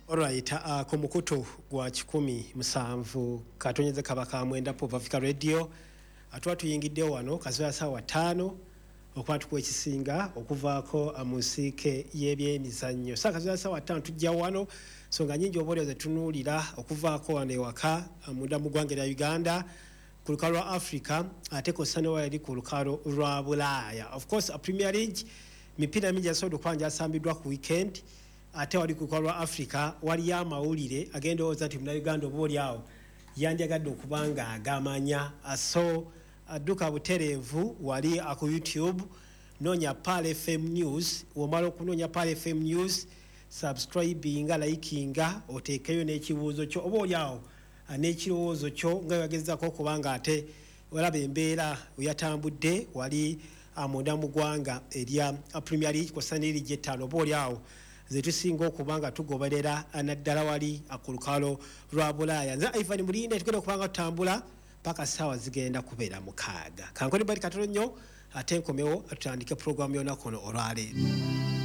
Alright, ku mukutu gwa 17 katonyeze kabaka mwenda po Africa Radio atwa tuyingidde wano kazoya sawa 5 okwatu kwekisinga okuvaako amusike yebyemizannyo sakazoya sawa 5 tujja wano songa nyingi obole ze tunulira okuvaako wane waka munda mugwange ya Uganda ku lukalo lwa Africa ate ko sano yali ku lukalo lwa Bulaya. Of course a Premier League mipira mingi yasodo kwanja asambidwa ku weekend ate wali ku lukalo lwa Africa wali ya mawulire agenda ozati mu Uganda oboli awo yanjagadde okubanga agamanya so aduka buterevu wali ku YouTube nonya Pale FM News womalo kunonya Pale FM News subscribinga likinga otekeyo n'ekibuuzo kyo oboli awo n'ekirowoozo kyo nga yagezako kubanga ate walabe embeera oyatambudde wali munda mugwanga erya Premier League ko saniri jetano oboli awo zetusinga okubanga tugoberera anaddala wali akulukalo lwa Bulaya. Nza Ivan Mulinde tukenda kubanga tutambula paka sawa zigenda kubeera mukaaga kankoni bali katono nnyo ate nkomewo atandike program yona kono olwaleero.